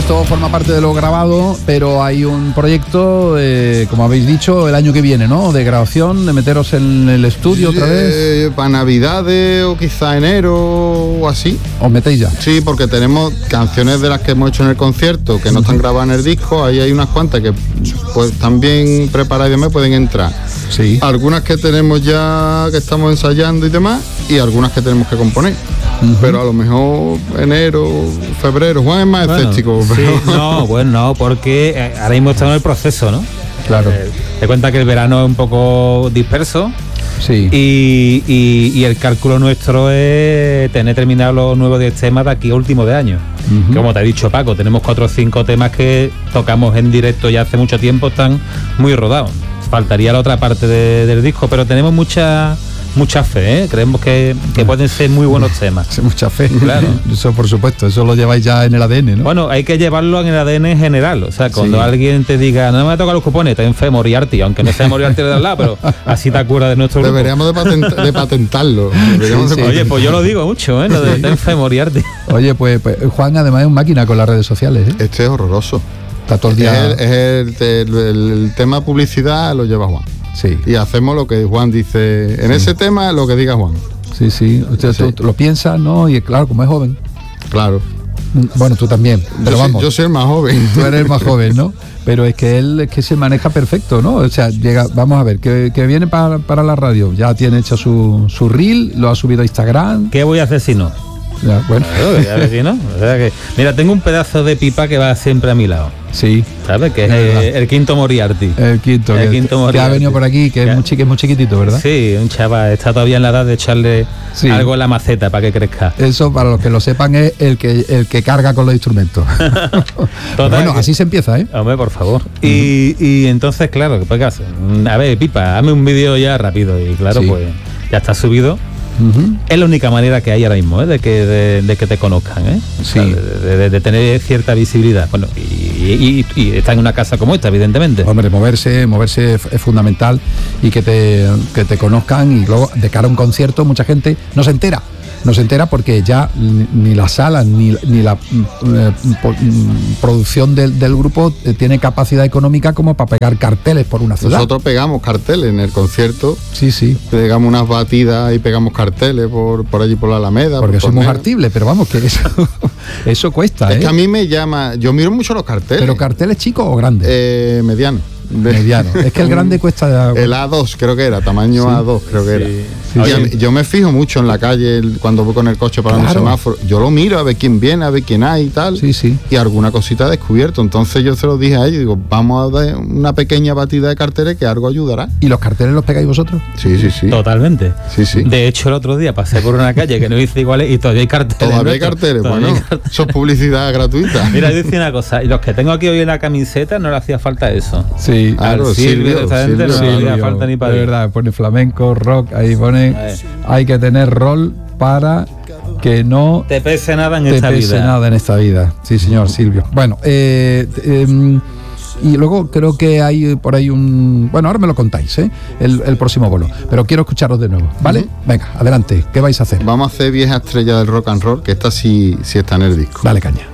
esto forma parte de lo grabado, pero hay un proyecto, como habéis dicho, el año que viene, ¿no? De grabación, de meteros en el estudio otra vez. Para Navidades o quizá enero o así. ¿Os metéis ya? Sí, porque tenemos canciones de las que hemos hecho en el concierto que no están grabadas en el disco. Ahí hay unas cuantas que pues también preparadas y demás pueden entrar. Sí. Algunas que tenemos ya, que estamos ensayando y demás, y algunas que tenemos que componer. Pero a lo mejor enero, febrero. Juan es más escéptico. Sí, no, porque ahora mismo estamos en el proceso, ¿no? Claro. Te cuenta que el verano es un poco disperso. Sí. Y el cálculo nuestro es tener terminados los nuevos 10 temas de aquí a último de año. Como te ha dicho Paco, tenemos 4 o 5 temas que tocamos en directo ya hace mucho tiempo, están muy rodados. Faltaría la otra parte del disco, pero tenemos mucha fe, ¿eh? Creemos que pueden ser muy buenos temas. Mucha fe, claro. Eso por supuesto, eso lo lleváis ya en el ADN, ¿no? Bueno, hay que llevarlo en el ADN en general. O sea, cuando alguien te diga, no me toca los cupones, ten fe, Moriarty, aunque no sea Moriarty de al lado, pero así te acuerdas de nuestro grupo. Deberíamos de patentarlo. Oye, pues yo lo digo mucho, ¿eh? Lo de ten fe, Moriarty. Oye, pues Juan además es un máquina con las redes sociales, ¿eh? Este es horroroso. Está todo el día... el tema publicidad lo lleva Juan. Sí. Y hacemos lo que Juan dice. En ese tema, lo que diga Juan. Sí. Tú lo piensas, ¿no? Y claro, como es joven. Claro. Bueno, tú también. Pero yo soy el más joven. Tú eres el más joven, ¿no? Pero es que él se maneja perfecto, ¿no? O sea, vamos a ver, que viene para la radio. Ya tiene hecho su reel, lo ha subido a Instagram. ¿Qué voy a hacer si no? Ya, bueno. Claro, si no. O sea que, mira, tengo un pedazo de pipa que va siempre a mi lado. Sí. ¿Sabes? Que es el quinto Moriarty. El quinto Moriarty. Que ha venido por aquí, que es muy chiquitito, ¿verdad? Sí, un chaval, está todavía en la edad de echarle algo en la maceta para que crezca. Eso, para los que lo sepan, es el que carga con los instrumentos. Bueno, así se empieza, ¿eh? Hombre, por favor. Y entonces, claro, pues, ¿qué hace? A ver, pipa, hazme un vídeo ya rápido. Y claro, pues ya está subido. Es la única manera que hay ahora mismo, ¿eh? de que te conozcan, ¿eh? Sí. O sea, de tener cierta visibilidad. Bueno, y está en una casa como esta, evidentemente. Hombre, moverse es fundamental, y que te conozcan, y luego de cara a un concierto mucha gente no se entera porque ya ni la sala ni la producción del grupo tiene capacidad económica como para pegar carteles por una ciudad. Nosotros pegamos carteles en el concierto. Sí. Pegamos unas batidas y pegamos carteles por allí por la Alameda. Porque somos artibles, pero vamos, que eso cuesta. Es que a mí me llama... Yo miro mucho los carteles. ¿Pero carteles chicos o grandes? Mediano. Es que el grande cuesta... El A2 creo que era, tamaño A2 creo que era. Sí. Yo me fijo mucho en la calle cuando voy con el coche para un semáforo. Yo lo miro a ver quién viene, a ver quién hay y tal. Sí. Y alguna cosita he descubierto. Entonces yo se lo dije a ellos, digo, vamos a dar una pequeña batida de carteles que algo ayudará. ¿Y los carteles los pegáis vosotros? Sí. Totalmente. Sí. De hecho, el otro día pasé por una calle que no hice iguales y todavía hay carteles. Todavía hay carteles, eso es publicidad gratuita. Mira, dice una cosa, y los que tengo aquí hoy en la camiseta no le hacía falta eso. Sí. Claro, Silvio, esta gente no le hacía falta ni para... De verdad, pone flamenco, rock, ahí pone... Hay que tener rol para que no te pese nada en esta vida. Sí, señor Silvio. Bueno, y luego creo que hay por ahí bueno, ahora me lo contáis, el próximo bolo, pero quiero escucharos de nuevo, ¿vale? Venga, adelante, ¿qué vais a hacer? Vamos a hacer Vieja Estrella del Rock and Roll, que esta sí está en el disco. Dale caña.